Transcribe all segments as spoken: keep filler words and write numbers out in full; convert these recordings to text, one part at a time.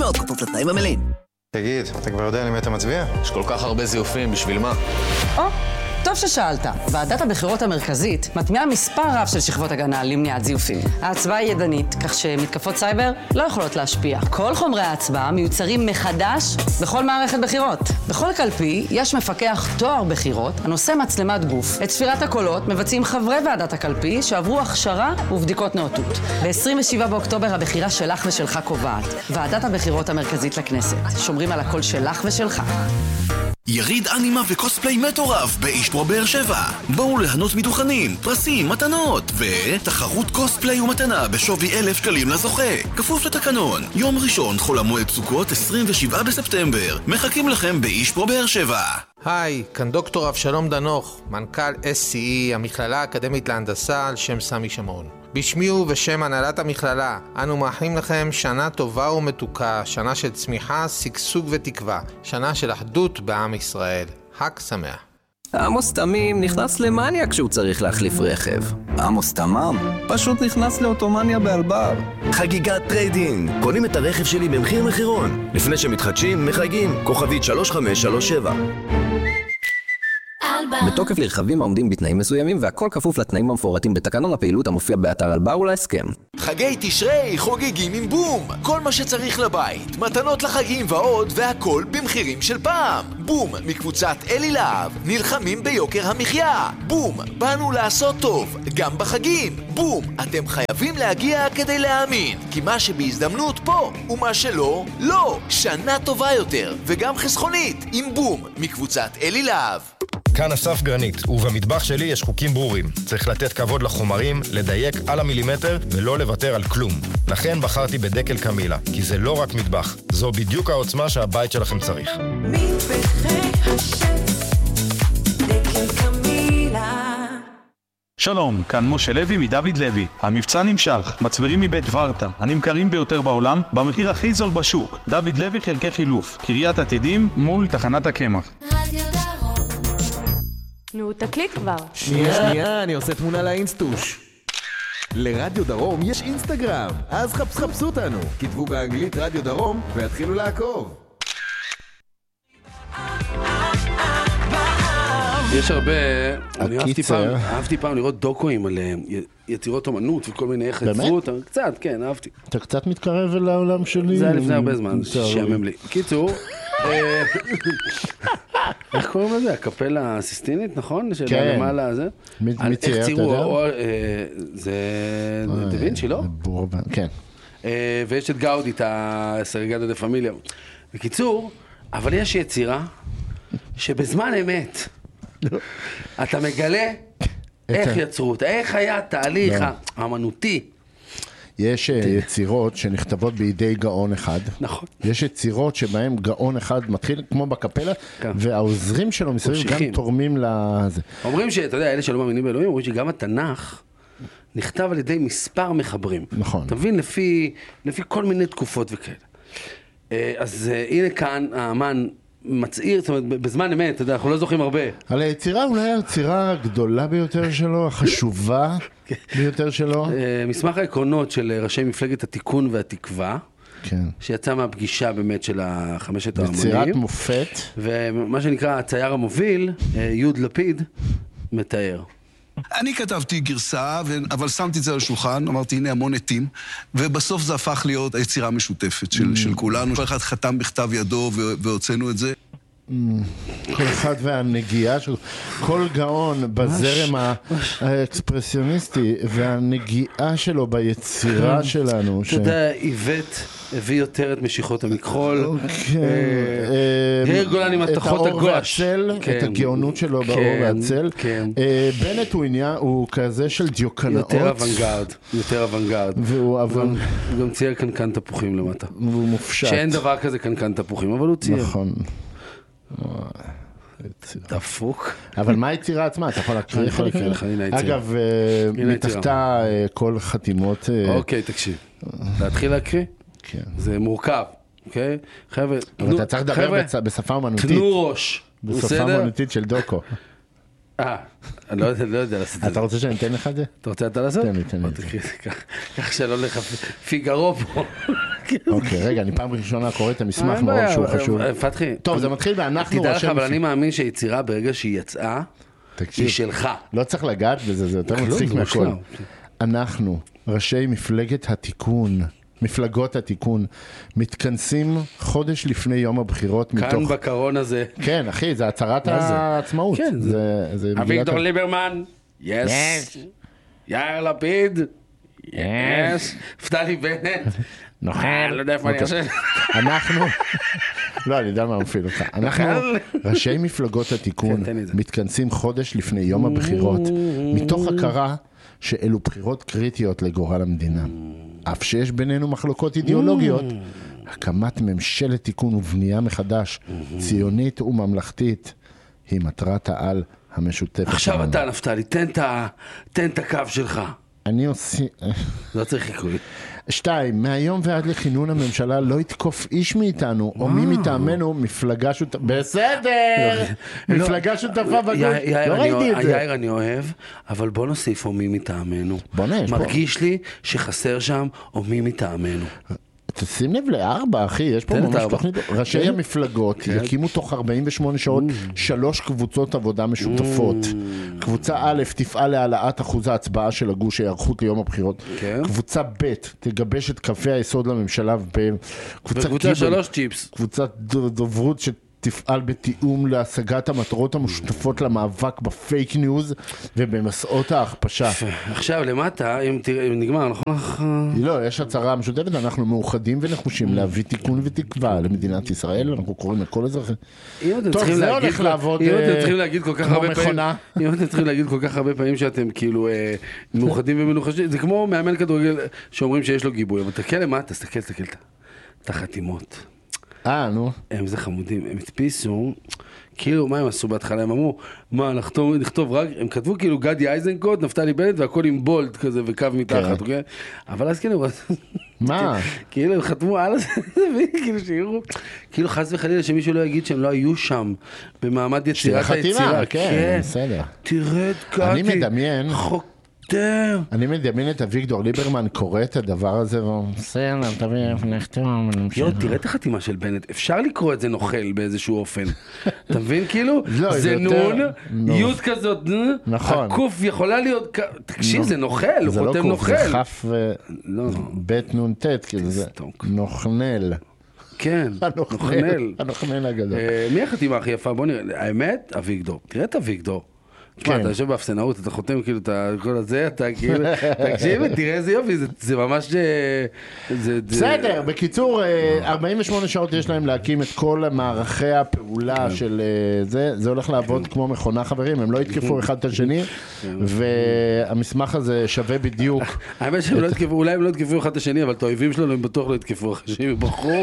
פשוט, כפוף לתנאים המלאים. תגיד, אתה כבר יודע למי אתה מצביע? יש כל כך הרבה זיופים, בשביל מה? או, טוב ששאלת. ועדת הבחירות המרכזית מטמיעה מספר רב של שכבות הגנה למניעת זיופים. ההצבעה היא ידנית, כך שמתקפות סייבר לא יכולות להשפיע. כל חומרי ההצבעה מיוצרים מחדש בכל מערכת בחירות. בכל קלפי יש מפקח תואר בחירות הנושא מצלמת גוף. את ספירת הקולות מבצעים חברי ועדת הקלפי שעברו הכשרה ובדיקות נאותות. ב-עשרים ושבעה באוקטובר הבחירה שלך ושלך קובעת. ועדת הבחירות המרכזית לכנסת. שומרים על הקול שלך ושלך. יריד אנימה וקוספליי מטורף באישפרו באר שבע. בואו ליהנות מדוכנים, פרסים, מתנות ותחרות קוספליי ומתנה בשווי אלף שקלים לזוכה. כפוף לתקנון. יום ראשון חול המועד סוכות עשרים ושבעה בספטמבר. מחכים לכם באישפרו באר שבע. היי, כאן דוקטור אבשלום דנוך, מנכ"ל אס סי אי, המכללה האקדמית להנדסה על שם סמי שמעון. בשמי ובשם הנהלת המכללה, אנו מאחלים לכם שנה טובה ומתוקה, שנה של צמיחה, שגשוג ותקווה, שנה של אחדות בעם ישראל. חג שמח. עמוס תמים נכנס למניה כשהוא צריך להחליף רכב. עמוס תמם פשוט נכנס לאוטומניה באלבר. חגיגת טריידינג, קונים את הרכב שלי במחיר מחירון. לפני שמתחדשים, מחייגים, כוכבית שלוש חמש שלוש שבע. בתוקף לרכבים העומדים בתנאים מסוימים והכל כפוף לתנאים המפורטים בתקנון הפעילות המופיע באתר אלבר ולהסכם. חגי תשרי חוגגים עם בום. כל מה שצריך לבית, מתנות לחגים ועוד, והכל במחירים של פעם. בום מקבוצת אלי להב, נלחמים ביוקר המחיה. בום, באנו לעשות טוב, גם בחגים. בום, אתם חייבים להגיע כדי להאמין, כי מה שבהזדמנות פה, ומה שלא, לא. שנה טובה יותר, וגם חסכונית, עם בום מקבוצת אלי להב. כאן אסף גרנית, ובמטבח שלי יש חוקים ברורים. צריך לתת כבוד לחומרים, לדייק על המילימטר ולא לוותר על כלום. לכן בחרתי בדקל קמילה, כי זה לא רק מטבח, זו בדיוק העוצמה שהבית שלכם צריך. מטבחי השף, דקל קמילה. שלום, כאן משה לוי מדוד לוי. המבצע נמשך, מצברים מבית ורטה, הנמכרים ביותר בעולם, במחיר הכי זול בשוק. דוד לוי חלקי חילוף, קריית עתידים מול תחנת הקמח. נו, תקליט כבר. שנייה, שנייה, אני עושה תמונה לאינסטוש. לרדיו דרום יש אינסטגרם, אז חפש חפשו אותנו. כתבו באנגלית רדיו דרום והתחילו לעקוב. יש הרבה, אני אהבתי פעם, אהבתי פעם לראות דוקואים על יצירות אומנות וכל מיני איך יצרו אותם. קצת, כן, אהבתי. אתה קצת מתקרב אל העולם שלי. זה היה לפני הרבה זמן, שיאמם לי. קיצור, איך קוראים לזה? הקפלה הסיסטינית, נכון? כן. למעלה הזה? מי צייר, אתה יודע? זה דה וינצ'י, לא? כן. ויש את גאודי, את הסרגדו דה פמיליה. בקיצור, אבל יש יצירה שבזמן אמת אתה מגלה איך יצרו אותה, איך היה התהליך האמנותי. יש יצירות שנכתבות בידי גאון אחד. נכון. יש יצירות שבהם גאון אחד מתחיל כמו בקפלה, והעוזרים שלו מסביב גם תורמים לזה. אומרים שאתה יודע, אלה שלא מאמינים באלוהים, אומרים שגם התנ"ך נכתב על ידי מספר מחברים. נכון. אתה מבין? לפי, לפי כל מיני תקופות וכאלה. אז הנה כאן האמן מצעיר, זאת אומרת, בזמן אמת, אתה יודע, אנחנו לא זוכים הרבה. על היצירה אולי היצירה הגדולה ביותר שלו, החשובה ביותר שלו. מסמך העקרונות של ראשי מפלגת התיקון והתקווה, שיצא מהפגישה באמת של החמשת האמנים. יצירת מופת. ומה שנקרא הצייר המוביל, יוד לפיד, מתאר. אני כתבתי גרסה, אבל שמתי את זה על השולחן, אמרתי, הנה המון עתים, ובסוף זה הפך להיות היצירה המשותפת של, של כולנו. כל אחד חתם בכתב ידו והוצאנו את זה. כל אחד והנגיעה שלו, כל גאון בזרם האקספרסיוניסטי והנגיעה שלו ביצירה שלנו. אתה יודע, איבט הביא יותר את משיכות המכחול. יאיר גולן עם התחות הגואש. את הגאונות שלו באור והצל. בנט הוא כזה של דיוקנאות. יותר אוונגרד. יותר אוונגרד. הוא גם צייר קנקן תפוחים למטה. והוא מופשט. שאין דבר כזה קנקן תפוחים, אבל הוא צייר. נכון. דפוק. אבל מה היצירה עצמה? אתה יכול להקריא? אני יכול להקריא לך, הנה היצירה. אגב, מתחתה כל חתימות. אוקיי, תקשיב. להתחיל להקריא? כן. זה מורכב, אוקיי? חבר'ה, אבל אתה צריך לדבר בשפה אומנותית. תנו ראש. בשפה אומנותית של דוקו. אה, אני לא יודע לעשות את זה. אתה רוצה שאני אתן לך את זה? אתה רוצה אתה לעשות? תן לי, תן לי. כך שלא לך פיגרו פה. אוקיי, רגע, אני פעם ראשונה קורא את המסמך מאוד שהוא חשוב. פתחי. טוב, זה מתחיל ואנחנו... תדע לך, אבל אני מאמין שהיצירה ברגע שהיא יצאה, היא שלך. לא צריך לגעת בזה, זה יותר מצחיק מהכל. אנחנו, ראשי מפלגת התיקון, מפלגות התיקון, מתכנסים חודש לפני יום הבחירות מתוך... כאן בקרון הזה. כן, אחי, זה הצהרת העצמאות. כן, זה... אביגדור ליברמן, יס. יאיר לפיד, יס. נפתלי בנט. נכון. לא יודע איפה אני אעשה. אנחנו... לא, אני יודע מה מפעיל אותך. אנחנו, ראשי מפלגות התיקון, מתכנסים חודש לפני יום הבחירות, מתוך הכרה שאלו בחירות קריטיות לגורל המדינה. אף שיש בינינו מחלוקות אידיאולוגיות, הקמת ממשלת תיקון ובנייה מחדש, ציונית וממלכתית, היא מטרת העל המשותפת. עכשיו אתה, נפתלי, תן את הקו שלך. אני עושה... לא צריך חיקוי. שתיים, מהיום ועד לכינון הממשלה לא יתקוף איש מאיתנו, או מי מטעמנו, מפלגה שותפה... בסדר! מפלגה שותפה בגוד. לא ראיתי את זה. יאיר אני אוהב, אבל בוא נוסיף או מי מטעמנו. בוא נש. מרגיש לי שחסר שם או מי מטעמנו. תשים לב לארבע, אחי, יש פה ממש תוכנית. ראשי המפלגות יקימו תוך ארבעים ושמונה שעות שלוש קבוצות עבודה משותפות. קבוצה א' תפעל להעלאת אחוז ההצבעה של הגוש היערכות ליום הבחירות. קבוצה ב' תגבש את קווי היסוד לממשלה. וקבוצה שלוש צ'יפס. קבוצת דוברות ש... תפעל בתיאום להשגת המטרות המשותפות למאבק בפייק ניוז ובמסעות ההכפשה. עכשיו למטה, אם נגמר, נכון? לא, יש הצהרה משותפת, אנחנו מאוחדים ונחושים להביא תיקון ותקווה למדינת ישראל, אנחנו קוראים לכל אזרחים. טוב, זה הולך לעבוד כמו מכונה. אם אתם צריכים להגיד כל כך הרבה פעמים שאתם כאילו מאוחדים ומנוחשים, זה כמו מאמן כדורגל שאומרים שיש לו גיבוי, אבל תקל למטה, תסתכל, תסתכל את החתימות. אה, נו. הם זה חמודים, הם הדפיסו, כאילו, מה הם עשו בהתחלה? הם אמרו, מה, נכתוב, נכתוב רק, הם כתבו כאילו גדי איזנקוט, נפתלי בנט, והכל עם בולד כזה, וקו מתחת, אוקיי? אבל אז כאילו, מה? כאילו, הם חתמו על זה, כאילו שיראו, כאילו חס וחלילה שמישהו לא יגיד שהם לא היו שם, במעמד יצירת היצירה. כן, בסדר. תראה את גדי. אני מדמיין. חוק. אני מדמיין את אביגדור ליברמן קורא את הדבר הזה בסדר, תביא נחתום. יו, תראה את החתימה של בנט, אפשר לקרוא את זה נוכל באיזשהו אופן. אתה מבין כאילו? זה נון, יוד כזאת, הקוף יכולה להיות, תקשיב, זה נוכל, הוא חותם נוכל. זה לא קוף, זה כף בית נון תת, כאילו זה נוכנל. כן, נוכנל. הנוכנל הגדול. מי החתימה הכי יפה? בוא נראה, האמת, אביגדור. תראה את אביגדור. תשמע, אתה יושב באפסנאות, אתה חותם כאילו את כל הזה, אתה כאילו, תקשיב, תראה איזה יופי, זה ממש... בסדר, בקיצור, ארבעים ושמונה שעות יש להם להקים את כל מערכי הפעולה של זה, זה הולך לעבוד כמו מכונה, חברים, הם לא יתקפו אחד את השני, והמסמך הזה שווה בדיוק. האמת שהם לא יתקפו, אולי הם לא יתקפו אחד את השני, אבל את האויבים שלנו הם בטוח לא יתקפו אחרי שהם יבחרו.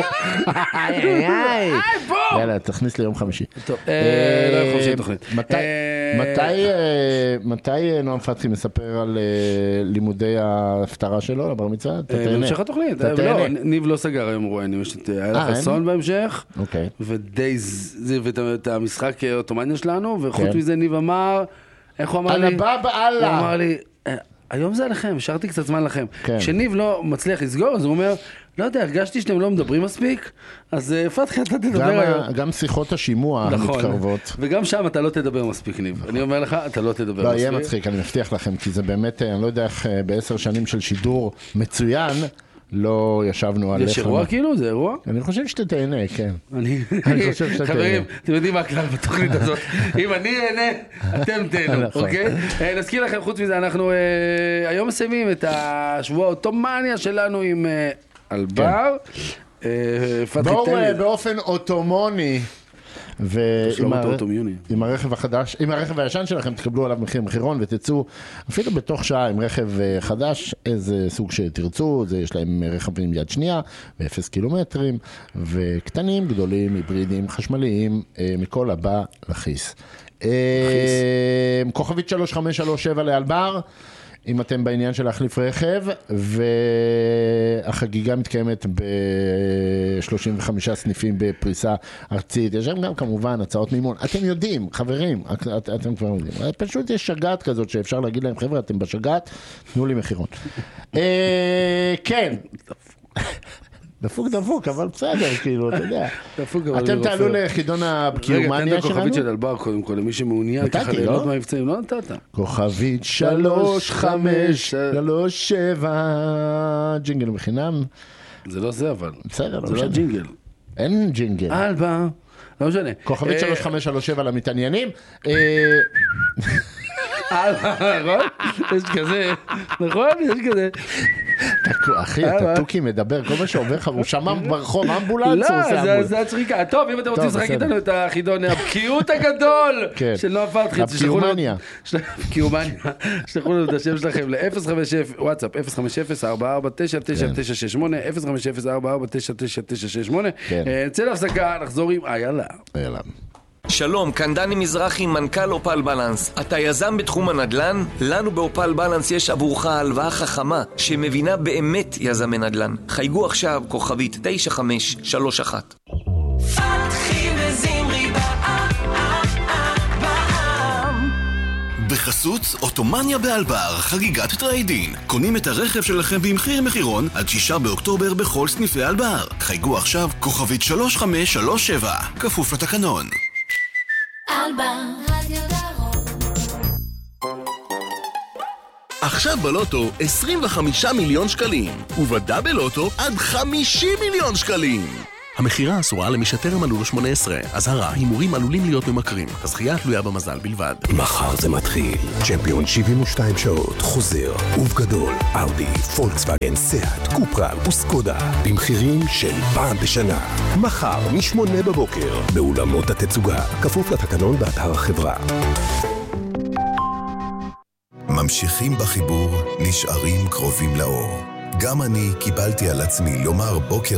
יאללה, תכניס ליום חמישי. טוב, לא יום חמישי תוכנית. מתי... מתי נועם פתחי מספר על לימודי ההפטרה שלו לבר מצווה? בהמשך התוכנית. לא, ניב לא סגר היום רואים, יש את אלה חסון בהמשך, ודייז, ואת המשחק אוטומניה שלנו, וחוץ מזה ניב אמר, איך הוא אמר לי? על הבא באללה. הוא אמר לי, היום זה עליכם, שרתי קצת זמן לכם. כשניב לא מצליח לסגור, אז הוא אומר, לא יודע, הרגשתי שאתם לא מדברים מספיק, אז פתחי אתה תדבר היום. גם שיחות השימוע מתקרבות. וגם שם אתה לא תדבר מספיק, ניב. אני אומר לך, אתה לא תדבר מספיק. לא, יהיה מצחיק, אני מבטיח לכם, כי זה באמת, אני לא יודע איך בעשר שנים של שידור מצוין, לא ישבנו על... יש אירוע כאילו? זה אירוע? אני חושב שאתה תהנה, כן. אני חושב שאתה תהנה. חברים, אתם יודעים מה הכלל בתוכנית הזאת? אם אני אהנה, אתם תהנו, אוקיי? נזכיר לכם, חוץ מזה, אנחנו היום מסיימים את השבוע האוטומניה שלנו עם אלבר. בואו באופן אוטומוני. ועם הרכב החדש, עם הרכב הישן שלכם תקבלו עליו מחיר מחירון ותצאו אפילו בתוך שעה עם רכב חדש, איזה סוג שתרצו, זה יש להם רכבים יד שנייה ואפס קילומטרים וקטנים, גדולים, היברידים, חשמליים, מכל הבא לכיס. כוכבית שלוש חמש שלוש שבע לאלבר. אם אתם בעניין של להחליף רכב, והחגיגה מתקיימת ב-שלושים וחמישה סניפים בפריסה ארצית. יש גם כמובן הצעות מימון. אתם יודעים, חברים, את, אתם כבר יודעים. פשוט יש שגעת כזאת שאפשר להגיד להם, חבר'ה, אתם בשגעת, תנו לי מחירון. כן. דפוק דפוק, אבל בסדר, כאילו, אתה יודע. דפוק, אבל אתם תעלו לחידון הבקיומניה שלנו? רגע, תן את הכוכבית של אלבר קודם כל, למי שמעוניין, ככה לראות מה מבצעים, לא נתת. כוכבית שלוש, חמש, שלוש, שבע, ג'ינגל בחינם. זה לא זה, אבל. בסדר, לא משנה. זה לא ג'ינגל. אין ג'ינגל. אלבר, לא משנה. כוכבית שלוש, חמש, שלוש, שבע למתעניינים. נכון? יש כזה, נכון? יש כזה. אחי, אתה טוקי מדבר, כל מה שעובר לך, הוא שמע ברחוב, אמבולנס, הוא עושה אמבולנס. לא, זה הצחיקה. טוב, אם אתם רוצים לשחק איתנו את החידון, הבקיאות הגדול של נועה פרטחיץ. הבקיומניה. הבקיומניה. שלחו לנו את השם שלכם ל-אפס חמש אפס, וואטסאפ, אפס חמש אפס ארבע ארבע תשע תשע תשע שש שמונה, אפס חמש אפס ארבע ארבע תשע תשע תשע שש שמונה. נצא להפסקה, נחזור עם איילה. איילה. שלום, כאן דני מזרחי, מנכ"ל אופל בלנס. אתה יזם בתחום הנדל"ן? לנו באופל בלנס יש עבורך הלוואה חכמה שמבינה באמת יזמי נדל"ן. חייגו עכשיו כוכבית תשע חמש שלוש אחת. פתחי וזמרי בעם. בחסות אוטומניה באלבר, חגיגת טריידין. קונים את הרכב שלכם במחיר מחירון עד שישה באוקטובר בכל סניפי אלבר. חייגו עכשיו כוכבית שלוש חמש שלוש שבע, כפוף לתקנון. עכשיו בלוטו עשרים וחמישה מיליון שקלים, ובדאבל לוטו עד חמישים מיליון שקלים. המחירה אסורה למי שטרם מלאו לו שמונה עשרה. אזהרה, הימורים עלולים להיות ממכרים. הזכייה תלויה במזל בלבד. מחר זה מתחיל. צ'מפיון שבעים ושתיים שעות חוזר ובגדול. אאודי, פולקסווגן, סיאט, קופרה וסקודה במחירים של פעם בשנה. מחר משמונה בבוקר באולמות התצוגה, כפוף לתקנון באתר החברה. ממשיכים בחיבור, נשארים קרובים לאור. גם אני קיבלתי על עצמי לומר בוקר